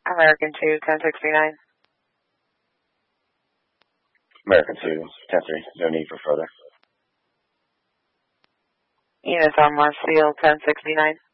American 2, 1069. American 2, 10-3. No need for further. Units on Marseille, 1069.